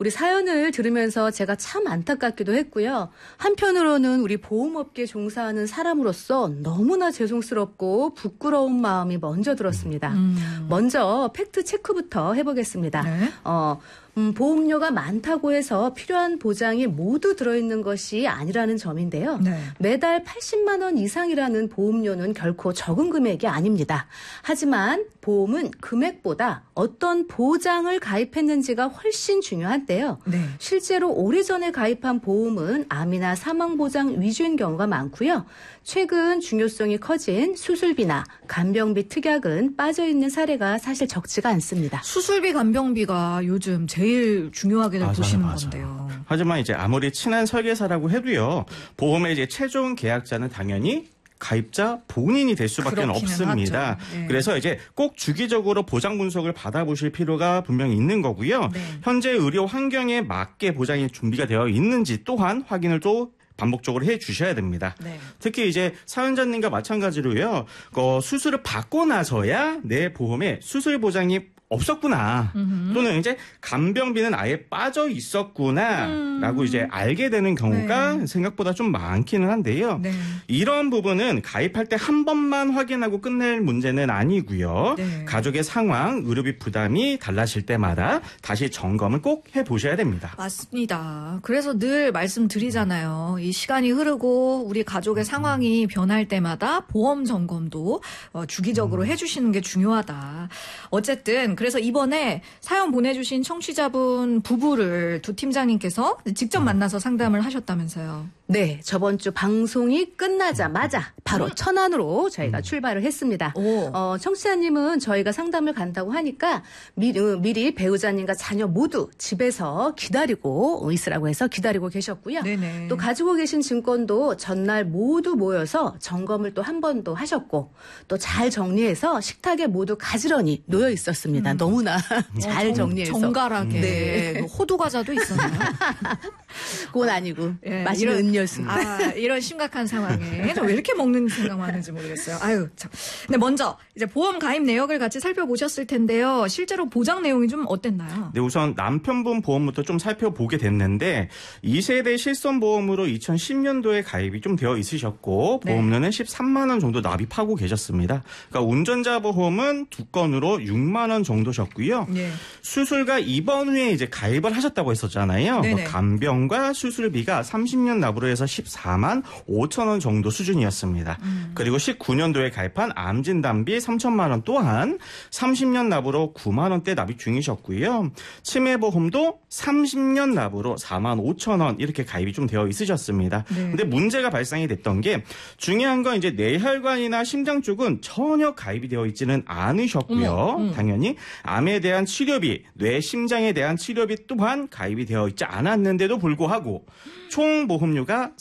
우리 사연을 들으면서 제가 참 안타깝기도 했고요. 한편으로는 우리 보험업계에 종사하는 사람으로서 너무나 죄송스럽고 부끄러운 마음이 먼저 들었습니다. 먼저 팩트 체크부터 해보겠습니다. 네. 보험료가 많다고 해서 필요한 보장이 모두 들어있는 것이 아니라는 점인데요. 네. 매달 80만 원 이상이라는 보험료는 결코 적은 금액이 아닙니다. 하지만 보험은 금액보다 어떤 보장을 가입했는지가 훨씬 중요한데요. 네. 실제로 오래전에 가입한 보험은 암이나 사망보장 위주인 경우가 많고요. 최근 중요성이 커진 수술비나 간병비 특약은 빠져있는 사례가 사실 적지가 않습니다. 수술비, 간병비가 요즘 제일 중요하게 보시는 건데요. 하지만 이제 아무리 친한 설계사라고 해도요. 보험의 이제 최종 계약자는 당연히 가입자 본인이 될 수밖에 없습니다. 네. 그래서 이제 꼭 주기적으로 보장 분석을 받아보실 필요가 분명히 있는 거고요. 네. 현재 의료 환경에 맞게 보장이 준비가 되어 있는지 또한 확인을 또 반복적으로 해 주셔야 됩니다. 네. 특히 이제 사연자님과 마찬가지로요. 수술을 받고 나서야 내 보험에 수술 보장이 없었구나. 또는 이제 간병비는 아예 빠져 있었구나라고 이제 알게 되는 경우가 네. 생각보다 좀 많기는 한데요. 네. 이런 부분은 가입할 때 한 번만 확인하고 끝낼 문제는 아니고요. 네. 가족의 상황, 의료비 부담이 달라질 때마다 다시 점검을 꼭 해보셔야 됩니다. 맞습니다. 그래서 늘 말씀드리잖아요. 이 시간이 흐르고 우리 가족의 상황이 변할 때마다 보험 점검도 주기적으로 해주시는 게 중요하다. 어쨌든 그래서 이번에 사연 보내주신 청취자분 부부를 두 팀장님께서 직접 만나서 상담을 하셨다면서요. 네, 저번 주 방송이 끝나자마자 바로 천안으로 저희가 출발을 했습니다. 청취자님은 저희가 상담을 간다고 하니까 미리 배우자님과 자녀 모두 집에서 기다리고 있으라고 해서 기다리고 계셨고요. 네네. 또 가지고 계신 증권도 전날 모두 모여서 점검을 또 한 번 더 하셨고 또 잘 정리해서 식탁에 모두 가지런히 놓여 있었습니다. 너무나 잘 정리해서. 정갈하게. 네. 뭐 호두 과자도 있었나요? 그건 아니고 예, 맛있는 음료였습니다. 이런 심각한 상황에 왜 이렇게 먹는 생각만 하는지 모르겠어요. 아유, 참. 근데 먼저 이제 보험 가입 내역을 같이 살펴보셨을 텐데요. 실제로 보장 내용이 좀 어땠나요? 네, 우선 남편분 보험부터 좀 살펴보게 됐는데 2세대 실손보험으로 2010년도에 가입이 좀 되어 있으셨고 네. 보험료는 13만 원 정도 납입하고 계셨습니다. 그러니까 운전자 보험은 2건으로 6만 원 정도셨고요. 네. 수술과 입원 후에 이제 가입을 하셨다고 했었잖아요. 네네. 간병과 수술비가 30년 납으로 해서 14만 5천 원 정도 수준이었습니다. 그리고 19년도에 가입한 암진단비 3천만 원 또한 30년 납으로 9만 원대 납입 중이셨고요. 치매보험도 30년 납으로 4만 5천 원 이렇게 가입이 좀 되어 있으셨습니다. 네. 근데 문제가 발생이 됐던 게 중요한 건 이제 뇌혈관이나 심장 쪽은 전혀 가입이 되어 있지는 않으셨고요. 당연히 암에 대한 치료비, 뇌, 심장에 대한 치료비 또한 가입이 되어 있지 않았는데도 불구하고 총 보험료가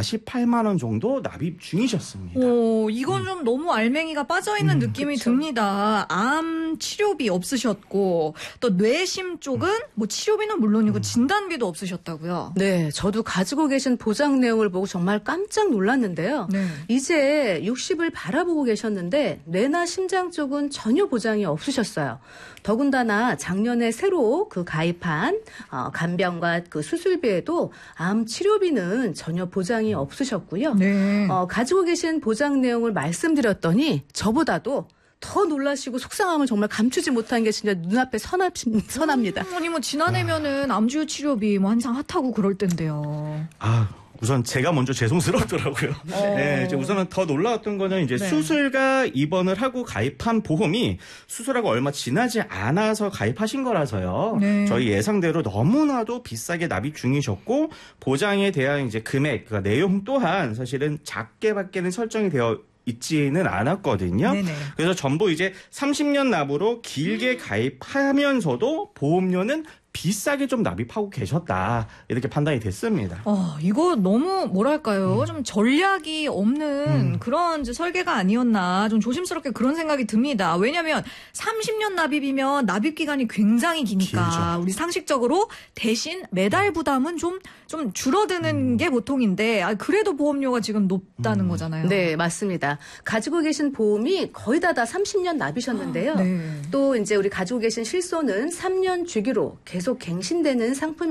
48만 원 정도 납입 중이셨습니다. 이건 좀 너무 알맹이가 빠져있는 느낌이 듭니다. 암 치료비 없으셨고 또 뇌심 쪽은 뭐 치료비는 물론이고 진단비도 없으셨다고요. 네, 저도 가지고 계신 보장 내용을 보고 정말 깜짝 놀랐는데요. 네. 이제 60을 바라보고 계셨는데 뇌나 심장 쪽은 전혀 보장이 없으셨어요. 더군다나 작년에 새로 가입한 간병과 수술비에도 암 치료비는 전혀 보장이 없으셨고요. 네. 가지고 계신 보장 내용을 말씀드렸더니 저보다도 더 놀라시고 속상함을 정말 감추지 못한 게 진짜 눈앞에 선합니다. 아니 뭐 지난해면은 암주유 치료비 뭐 한창 핫하고 그럴 텐데요. 우선 제가 먼저 죄송스럽더라고요. 네, 이제 우선은 더 놀라웠던 거는 이제 네. 수술과 입원을 하고 가입한 보험이 수술하고 얼마 지나지 않아서 가입하신 거라서요. 네. 저희 예상대로 너무나도 비싸게 납입 중이셨고 보장에 대한 이제 금액, 그러니까 내용 또한 사실은 작게밖에는 설정이 되어 있지는 않았거든요. 네네. 그래서 전부 이제 30년 납으로 길게 가입하면서도 보험료는 비싸게 좀 납입하고 계셨다. 이렇게 판단이 됐습니다. 이거 너무 뭐랄까요? 좀 전략이 없는 그런 이제 설계가 아니었나. 좀 조심스럽게 그런 생각이 듭니다. 왜냐하면 30년 납입이면 납입 기간이 굉장히 기니까 길죠. 우리 상식적으로 대신 매달 부담은 좀 줄어드는 게 보통인데 그래도 보험료가 지금 높다는 거잖아요. 네, 맞습니다. 가지고 계신 보험이 거의 다 30년 납이셨는데요. 네. 또 이제 우리 가지고 계신 실손은 3년 주기로 계속 갱신되는 상품이